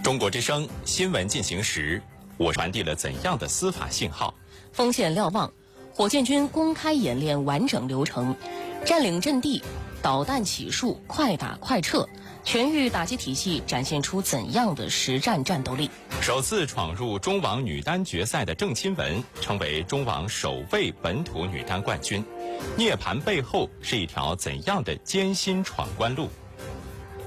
中国之声新闻进行时，我传递了怎样的司法信号？ 锋线瞭望，火箭军公开演练完整流程，占领阵地，导弹起数，快打快撤，全域打击体系展现出怎样的实战战斗力？ 首次闯入中网女单决赛的郑钦文，成为中网首位本土女单冠军。涅槃背后是一条怎样的艰辛闯关路？